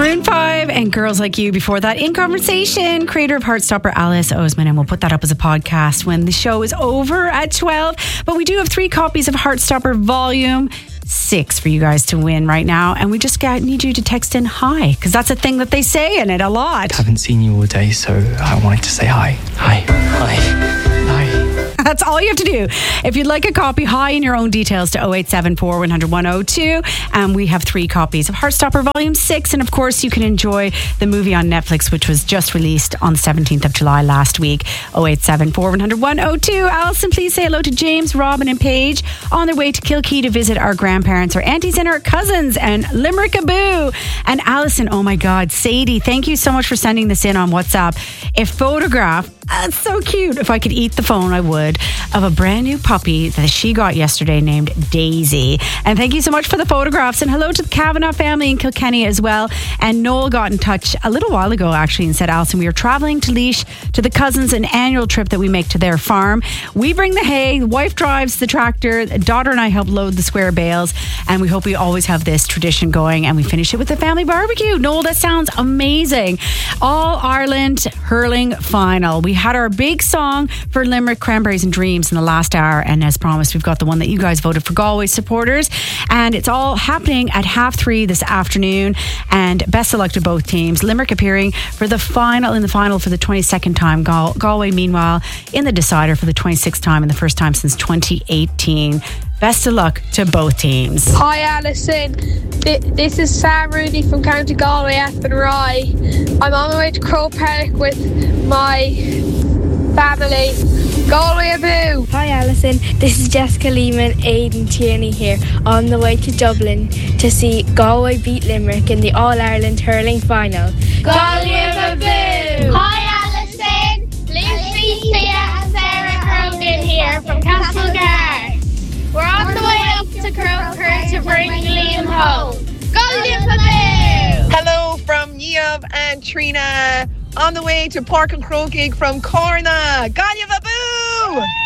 Maroon 5 and Girls Like You before that. In conversation, creator of Heartstopper, Alice Oseman, and we'll put that up as a podcast when the show is over at 12. But we do have 3 copies of Heartstopper Volume 6 for you guys to win right now. And we just need you to text in hi, because that's a thing that they say in it a lot. I haven't seen you all day, so I wanted to say hi. Hi. Hi. Hi. That's all you have to do. If you'd like a copy, hi in your own details to 0874 100 102. And we have 3 copies of Heartstopper Volume 6. And of course, you can enjoy the movie on Netflix, which was just released on the 17th of July last week. 0874 100 102. Alison, please say hello to James, Robin and Paige on their way to Kilkee to visit our grandparents, our aunties and our cousins, and Limerickaboo. And Alison, oh my God, Sadie, thank you so much for sending this in on WhatsApp. A photograph, that's so cute. If I could eat the phone, I would, of a brand new puppy that she got yesterday named Daisy. And thank you so much for the photographs. And hello to the Kavanagh family in Kilkenny as well. And Noel got in touch a little while ago, actually, and said, Alison, we are travelling to Laois to the cousins, an annual trip that we make to their farm. We bring the hay, the wife drives the tractor, the daughter and I help load the square bales. And we hope we always have this tradition going. And we finish it with a family barbecue. Noel, that sounds amazing. All Ireland hurling final. We had our big song for Limerick, Cranberries and Dreams in the last hour, and as promised, we've got the one that you guys voted for, Galway supporters, and it's all happening at 3:30 this afternoon. And best of luck to both teams. Limerick appearing for the final for the 22nd time. Galway, meanwhile, in the decider for the 26th time and the first time since 2018. Best of luck to both teams. Hi Alison, this is Sam Rooney from County Galway, Athenry. I'm on my way to Crow Park with my family. Galway Aboo. Hi Alison, this is Jessica Lehman, Aidan Tierney here, on the way to Dublin to see Galway beat Limerick in the All-Ireland hurling final. Galway Aboo. Hi Alison, Lucy, Sia and Sarah Crogan here from Castlegar. We're on the way up to Croker to bring Liam home. Galway Aboo. Hello from Niamh and Trina, on the way to Park and Crogig from Corna. Galway Aboo.